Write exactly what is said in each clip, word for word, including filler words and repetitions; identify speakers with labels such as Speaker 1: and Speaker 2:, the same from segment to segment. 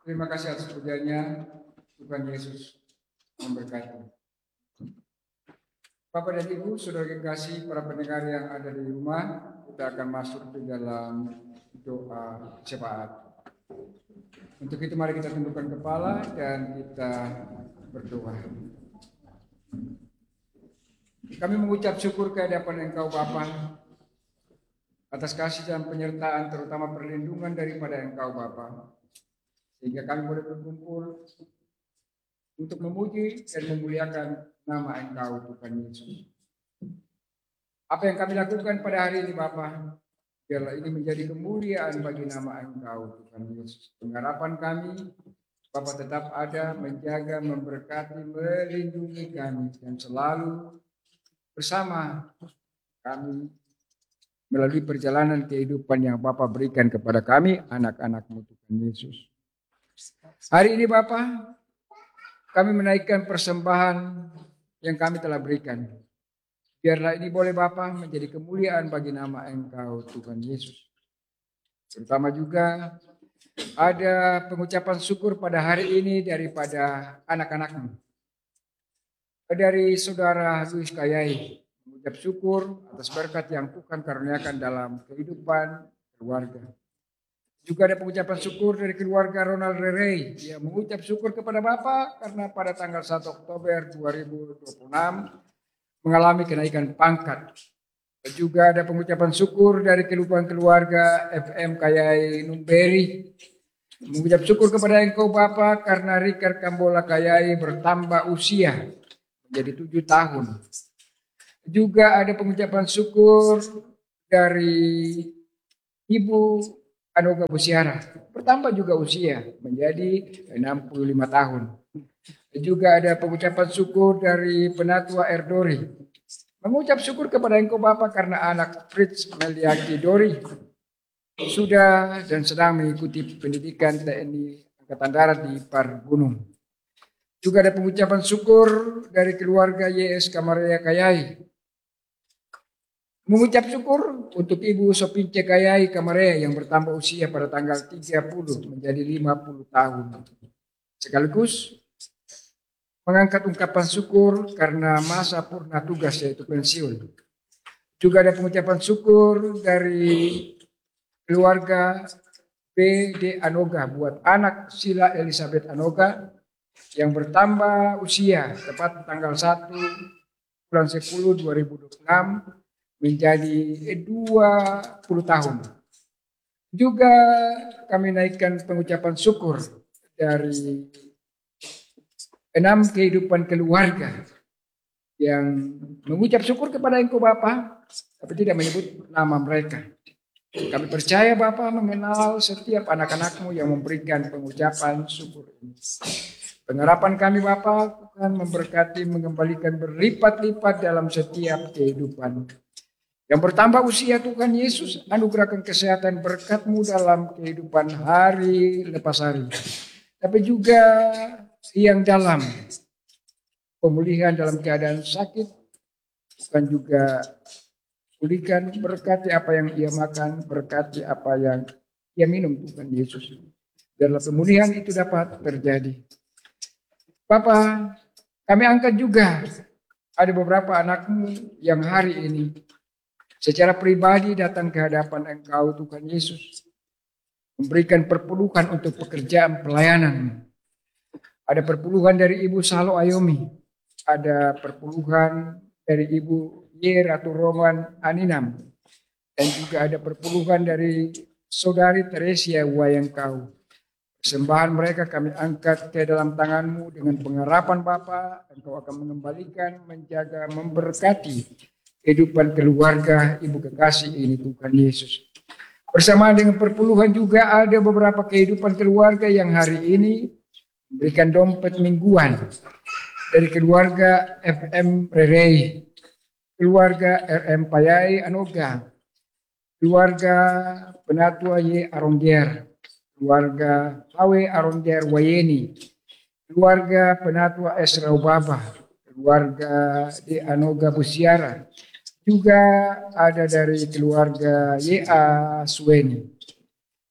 Speaker 1: Terima kasih atas pujiannya. Tuhan Yesus memberkati. Bapak dan Ibu, saudara kekasih, para pendengar yang ada di rumah, kita akan masuk di dalam doa syafaat. Untuk itu mari kita tundukkan kepala dan kita berdoa. Kami mengucap syukur ke hadapan Engkau Bapa atas kasih dan penyertaan, terutama perlindungan daripada Engkau Bapa, sehingga kami boleh berkumpul untuk memuji dan memuliakan nama Engkau Tuhan Yesus. Apa yang kami lakukan pada hari ini Bapa, biarlah ini menjadi kemuliaan bagi nama Engkau Tuhan Yesus. Pengharapan kami Bapa tetap ada, menjaga, memberkati, melindungi kami dan selalu bersama kami melalui perjalanan kehidupan yang Bapa berikan kepada kami, anak-anak-Mu Tuhan Yesus. Hari ini Bapa, kami menaikkan persembahan yang kami telah berikan. Biarlah ini boleh Bapa menjadi kemuliaan bagi nama Engkau Tuhan Yesus. Terutama juga ada pengucapan syukur pada hari ini daripada anak-anak-Mu. Dari saudara Luis Kayai, mengucap syukur atas berkat yang Tuhan karuniakan dalam kehidupan keluarga. Juga ada pengucapan syukur dari keluarga Ronald Rerei yang mengucap syukur kepada Bapa karena pada tanggal satu Oktober dua ribu dua puluh enam mengalami kenaikan pangkat. Dan juga ada pengucapan syukur dari kehidupan keluarga F M Kayai Numberi. Mengucap syukur kepada Engkau Bapa karena Rikar Kambola Kayai bertambah usia menjadi tujuh tahun. Juga ada pengucapan syukur dari Ibu Anoga Busiara, bertambah juga usia menjadi enam puluh lima tahun. Juga ada pengucapan syukur dari Penatua Erdori. Mengucap syukur kepada Engkau Bapa karena anak Fritz Meliaki Dori sudah dan sedang mengikuti pendidikan T N I Angkatan Darat di Pargunung. Juga ada pengucapan syukur dari keluarga Y S Kamaria Kayai. Mengucap syukur untuk Ibu Sopince Kayai Kamaria yang bertambah usia pada tanggal tiga puluh menjadi lima puluh tahun. Sekaligus mengangkat ungkapan syukur karena masa purna tugas yaitu pensiun. Juga ada pengucapan syukur dari keluarga B D Anoga buat anak Sila Elizabeth Anoga yang bertambah usia tepat tanggal satu bulan sepuluh dua ribu dua puluh enam menjadi dua puluh tahun. Juga kami naikkan pengucapan syukur dari enam kehidupan keluarga yang mengucap syukur kepada Engkau Bapa, tapi tidak menyebut nama mereka. Kami percaya Bapa mengenal setiap anak-anak-Mu yang memberikan pengucapan syukur ini. Pengharapan kami Bapa, Tuhan memberkati, mengembalikan berlipat-lipat dalam setiap kehidupan. Yang bertambah usia Tuhan Yesus, anugerahkan kesehatan berkat-Mu dalam kehidupan hari lepas hari. Tapi juga yang dalam pemulihan dalam keadaan sakit, bukan juga pulihkan, berkati apa yang ia makan, berkati apa yang ia minum Tuhan Yesus. Biarlah pemulihan itu dapat terjadi. Bapa, kami angkat juga ada beberapa anak-Mu yang hari ini secara pribadi datang ke hadapan Engkau Tuhan Yesus, memberikan perpuluhan untuk pekerjaan pelayanan. Ada perpuluhan dari Ibu Salo Ayomi, ada perpuluhan dari Ibu Y Ratu Roman Aninam, dan juga ada perpuluhan dari Saudari Teresia Wayangkau. Persembahan mereka kami angkat ke dalam tangan-Mu dengan pengharapan Bapa, Engkau akan mengembalikan, menjaga, memberkati kehidupan keluarga Ibu kekasih ini Tuhan Yesus. Bersamaan dengan perpuluhan juga ada beberapa kehidupan keluarga yang hari ini memberikan dompet mingguan dari keluarga F M Rerei, keluarga R M Payai Anoga, keluarga Penatua Y Arongger, keluarga H W Arongger Wayeni, keluarga Penatua Esra Ubaba, keluarga D Anoga Busiara, juga ada dari keluarga Y A Suweni.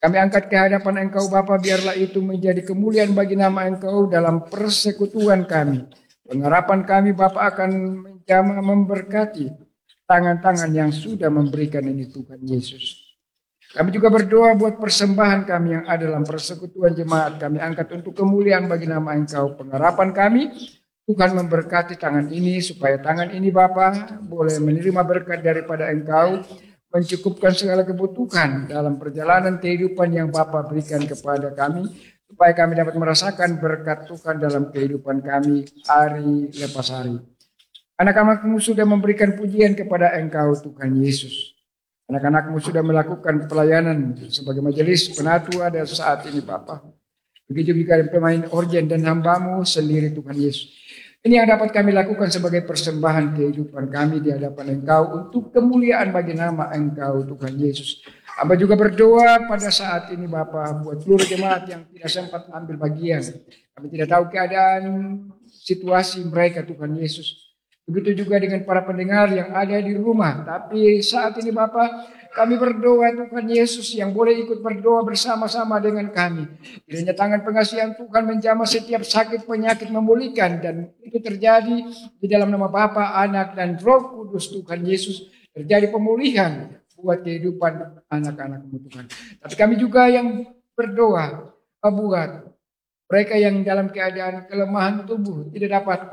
Speaker 1: Kami angkat ke hadapan Engkau Bapa, biarlah itu menjadi kemuliaan bagi nama Engkau dalam persekutuan kami. Pengharapan kami Bapa akan menjamah memberkati tangan-tangan yang sudah memberikan ini Tuhan Yesus. Kami juga berdoa buat persembahan kami yang ada dalam persekutuan jemaat. Kami angkat untuk kemuliaan bagi nama Engkau. Pengharapan kami, Tuhan memberkati tangan ini supaya tangan ini Bapa boleh menerima berkat daripada Engkau, mencukupkan segala kebutuhan dalam perjalanan kehidupan yang Bapa berikan kepada kami, supaya kami dapat merasakan berkat Tuhan dalam kehidupan kami hari lepas hari. Anak-anakmu sudah memberikan pujian kepada Engkau Tuhan Yesus. Anak-anakmu sudah melakukan pelayanan sebagai majelis penatua dan saat ini Bapa. Begitu juga pemain organ dan hambamu sendiri Tuhan Yesus. Ini yang dapat kami lakukan sebagai persembahan kehidupan kami di hadapan Engkau untuk kemuliaan bagi nama Engkau Tuhan Yesus. Hamba juga berdoa pada saat ini Bapa buat seluruh jemaat yang tidak sempat ambil bagian. Kami tidak tahu keadaan situasi mereka Tuhan Yesus. Begitu juga dengan para pendengar yang ada di rumah. Tapi saat ini Bapak, kami berdoa Tuhan Yesus yang boleh ikut berdoa bersama-sama dengan kami. Kiranya tangan pengasihan Tuhan menjamah setiap sakit penyakit, memulihkan. Dan itu terjadi di dalam nama Bapa, Anak, dan Roh Kudus Tuhan Yesus. Terjadi pemulihan buat kehidupan anak-anak-Mu Tuhan. Tapi kami juga yang berdoa buat mereka yang dalam keadaan kelemahan tubuh, tidak dapat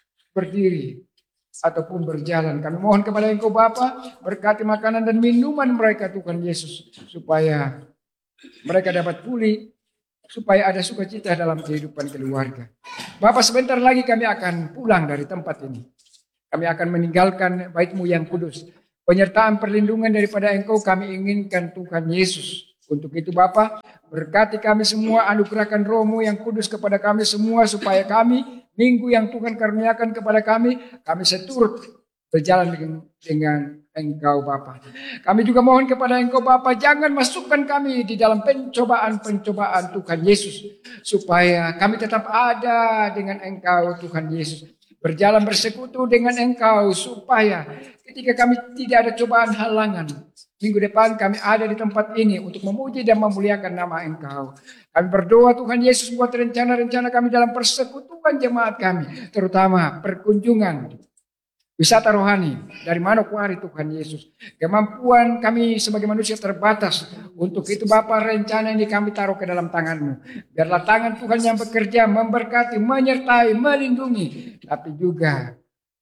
Speaker 1: berdiri ataupun berjalan. Kami mohon kepada Engkau Bapa, berkati makanan dan minuman mereka Tuhan Yesus, supaya mereka dapat pulih, supaya ada sukacita dalam kehidupan keluarga. Bapa, sebentar lagi kami akan pulang dari tempat ini. Kami akan meninggalkan bait-Mu yang kudus. Penyertaan perlindungan daripada Engkau kami inginkan Tuhan Yesus. Untuk itu Bapa, berkati kami semua, anugerahkan Roh-Mu yang kudus kepada kami semua, supaya kami minggu yang Tuhan karuniakan kepada kami, kami seturut berjalan dengan, dengan Engkau Bapa. Kami juga mohon kepada Engkau Bapa, jangan masukkan kami di dalam pencobaan-pencobaan Tuhan Yesus, supaya kami tetap ada dengan Engkau Tuhan Yesus. Berjalan bersekutu dengan Engkau, supaya ketika kami tidak ada cobaan halangan, minggu depan kami ada di tempat ini untuk memuji dan memuliakan nama Engkau. Kami berdoa Tuhan Yesus buat rencana-rencana kami dalam persekutuan jemaat kami. Terutama perkunjungan wisata rohani dari Manokwari Tuhan Yesus. Kemampuan kami sebagai manusia terbatas. Untuk itu Bapa, rencana ini kami taruh ke dalam tangan-Mu. Biarlah tangan Tuhan yang bekerja, memberkati, menyertai, melindungi. Tapi juga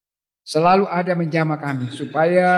Speaker 1: selalu ada menjamah kami. Supaya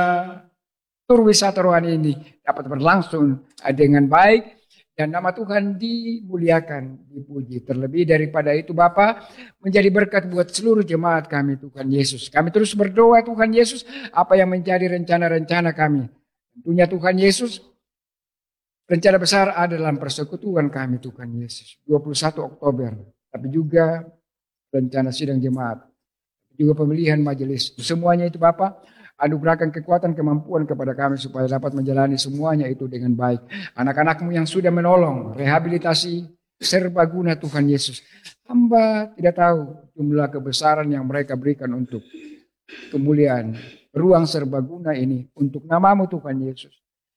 Speaker 1: tur wisata rohani ini dapat berlangsung dengan baik. Dan nama Tuhan dimuliakan, dipuji. Terlebih daripada itu Bapa, menjadi berkat buat seluruh jemaat kami Tuhan Yesus. Kami terus berdoa Tuhan Yesus, apa yang menjadi rencana-rencana kami. Tentunya Tuhan Yesus, rencana besar ada dalam persekutuan kami Tuhan Yesus. dua puluh satu Oktober, tapi juga rencana sidang jemaat. Juga pemilihan majelis. Semuanya itu Bapa, anugerahkan kekuatan, kemampuan kepada kami supaya dapat menjalani semuanya itu dengan baik. Anak-anak-Mu yang sudah menolong, rehabilitasi, serbaguna Tuhan Yesus. Hamba tidak tahu jumlah kebesaran yang mereka berikan untuk kemuliaan ruang serbaguna ini untuk nama-Mu Tuhan Yesus.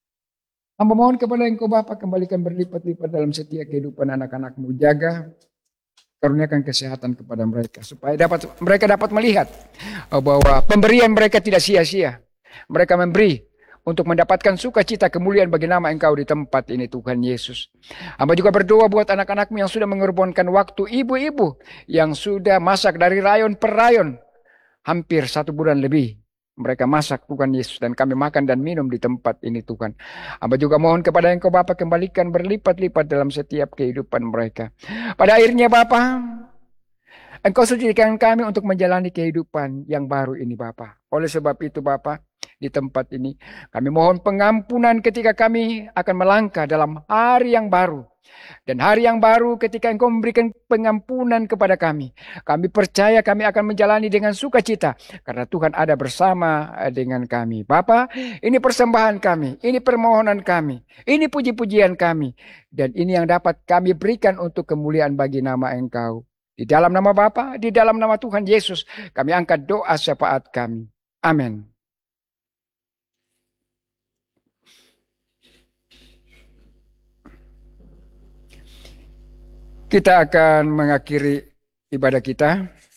Speaker 1: Hamba mohon kepada Engkau Bapa, kembalikan berlipat-lipat dalam setiap kehidupan anak-anak-Mu. Jaga, karuniakan kesehatan kepada mereka supaya dapat mereka dapat melihat bahwa pemberian mereka tidak sia-sia. Mereka memberi untuk mendapatkan sukacita kemuliaan bagi nama Engkau di tempat ini Tuhan Yesus. Hamba juga berdoa buat anak-anak-Mu yang sudah mengorbankan waktu, ibu-ibu yang sudah masak dari rayon per rayon hampir satu bulan lebih. Mereka masak Tuhan Yesus dan kami makan dan minum di tempat ini Tuhan. Hamba juga mohon kepada Engkau Bapa, kembalikan berlipat-lipat dalam setiap kehidupan mereka. Pada akhirnya Bapa, Engkau sediakan kami untuk menjalani kehidupan yang baru ini Bapa. Oleh sebab itu Bapa, di tempat ini kami mohon pengampunan ketika kami akan melangkah dalam hari yang baru. Dan hari yang baru ketika Engkau memberikan pengampunan kepada kami, kami percaya kami akan menjalani dengan sukacita karena Tuhan ada bersama dengan kami. Bapa, ini persembahan kami, ini permohonan kami, ini puji-pujian kami, dan ini yang dapat kami berikan untuk kemuliaan bagi nama Engkau. Di dalam nama Bapa, di dalam nama Tuhan Yesus, kami angkat doa syafaat kami. Amin. Kita akan mengakhiri ibadah kita